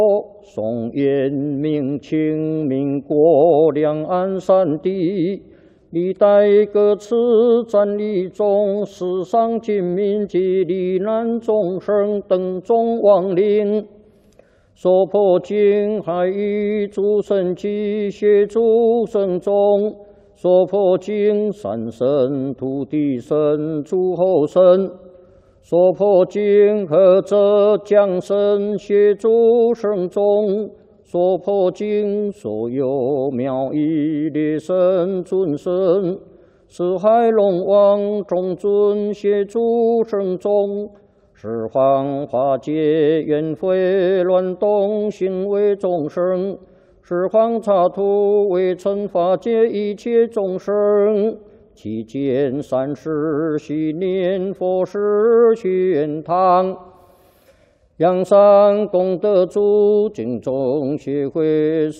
宋延明清民国两岸三地，历代各次战役中，死伤军民及罹难众生等众亡灵，所破经海与诸神及协助神众，所破经三神、土地神、诸候神。 所破经何者降神协助圣众，所破经所有妙义列神尊神，四海龙王众尊协助圣众，十方化解冤悔乱动行为众生，十方刹土为惩化解一切众生。 期间三世许念佛事宣堂，阳山功德主敬众协会